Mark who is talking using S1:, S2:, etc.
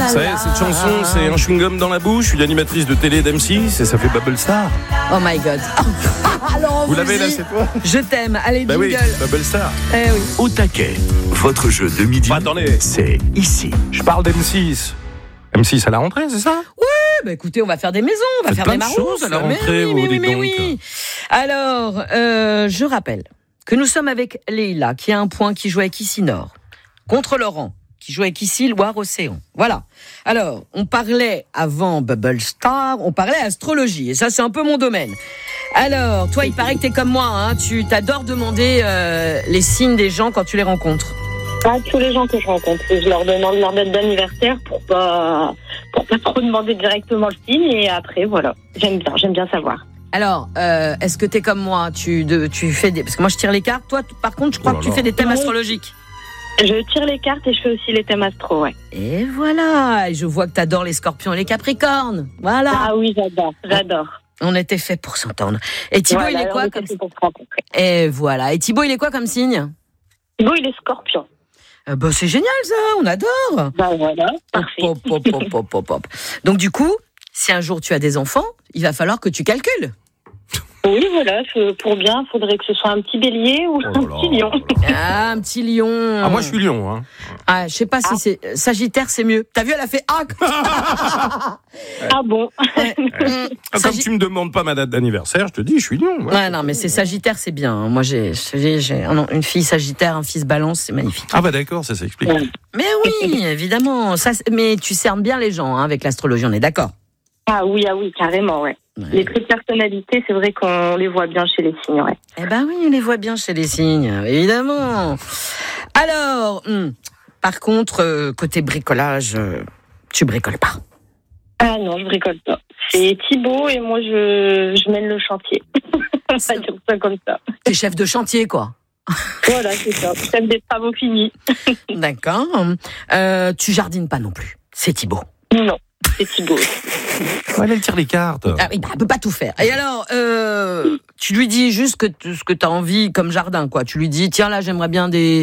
S1: Ça y est, cette chanson, c'est un chewing-gum dans la bouche, une animatrice de télé d'M6 et ça fait Bubble Star.
S2: Oh my God. Alors
S1: Vous l'avez là, c'est toi?
S2: Je t'aime. Allez,
S1: Bah
S2: jingle.
S1: oui, Bubble Star.
S2: Eh oui.
S3: Au taquet, votre jeu de midi,
S1: Bah, attendez.
S3: c'est ici.
S1: Je parle d'M6. M6 à la rentrée, c'est ça?
S2: Bah écoutez, on va faire des maisons, on va
S1: Faites
S2: faire
S1: plein
S2: des
S1: de
S2: marousses.
S1: choses à la rentrée,
S2: mais
S1: vous, dites donc.
S2: oui. Alors, je rappelle que nous sommes avec Leïla, qui a un point, qui joue avec ici Nord, contre Laurent, qui joue avec ici Loire-Océan. Voilà. Alors, on parlait avant Bubble Star, on parlait astrologie, et ça c'est un peu mon domaine. Alors, toi, il paraît que t'es comme moi, hein, tu t'adores demander les signes des gens quand tu les rencontres.
S4: Pas tous les gens que je rencontre. Je leur demande leur date d'anniversaire pour pas trop demander directement le signe. Et après, voilà. J'aime bien savoir.
S2: Alors, est-ce que t'es comme moi, tu fais des... Parce que moi, je tire les cartes. Toi, par contre, je crois que tu fais des thèmes astrologiques.
S4: Je tire les cartes et je fais aussi les thèmes astro, ouais.
S2: Et voilà. Et je vois que t'adores les scorpions et les capricornes. Voilà.
S4: Ah oui, j'adore.
S2: On était fait pour s'entendre. Et Thibaut, il est quoi comme... Et voilà. Et Thibaut, il est quoi comme signe?
S4: Thibaut, il est scorpion.
S2: Bah, c'est génial, ça. On adore.
S4: Bah voilà, parfait.
S2: Hop. Donc, du coup, si un jour tu as des enfants, il va falloir que tu calcules.
S4: Oui, voilà, pour bien, il faudrait que ce soit un petit bélier ou un petit lion.
S2: Ah, un petit lion.
S1: Ah, moi, je suis lion, hein.
S2: Ah, je sais pas si c'est... Sagittaire, c'est mieux. T'as vu, elle a fait...
S4: Ah bon?
S2: Ouais.
S1: Comme tu me demandes pas ma date d'anniversaire, je te dis, je suis lion.
S2: Ouais, non, mais c'est Sagittaire, c'est bien. Moi, j'ai une fille Sagittaire, un fils Balance, c'est magnifique.
S1: Ah bah d'accord, ça s'explique.
S4: Ouais.
S2: Mais oui, évidemment. Mais tu cernes bien les gens, hein, avec l'astrologie, on est d'accord.
S4: Ah oui, carrément, ouais. Les traits de personnalité, c'est vrai qu'on les voit bien chez les signes, ouais.
S2: Eh ben oui, on les voit bien chez les signes, évidemment. Alors, par contre, côté bricolage, tu bricoles pas.
S4: Ah non, je bricole pas. C'est Thibaut et moi, je mène le chantier. On va dire ça comme ça.
S2: T'es chef de chantier, quoi.
S4: Voilà, c'est ça. Chef des travaux finis.
S2: D'accord. Tu jardines pas non plus. C'est Thibaut.
S4: Non, c'est Thibaut.
S1: Ouais, elle tire les cartes.
S2: Ah oui, bah, elle peut pas tout faire. Et alors, tu lui dis juste ce que t'as envie comme jardin, quoi. Tu lui dis, tiens, là, j'aimerais bien des